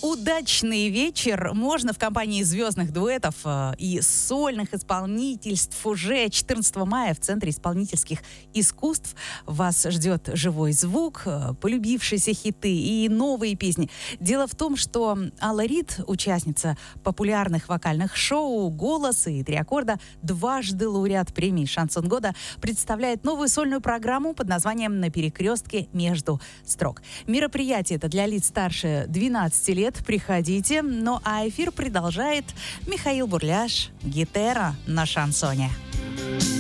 Удачный вечер можно в компании звездных дуэтов и сольных исполнительств. Уже 14 мая в Центре исполнительских искусств вас ждет живой звук, полюбившиеся хиты и новые песни. Дело в том, что Алла Рид, участница популярных вокальных шоу «Голос» и «Три аккорда», дважды лауреат премии «Шансон года», представляет новую сольную программу под названием «На перекрестке между строк». Мероприятие это для лиц старше 12 лет. Приходите. Ну а эфир продолжает Михаил Бурляш, гитара на шансоне.